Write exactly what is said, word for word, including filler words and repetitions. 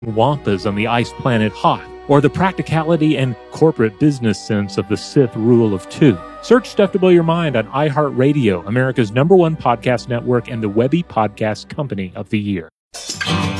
Wampas on the ice planet Hoth, or the practicality and corporate business sense of the Sith rule of two. Search Stuff to Blow Your Mind on iHeartRadio, America's number one podcast network and the Webby Podcast Company of the Year.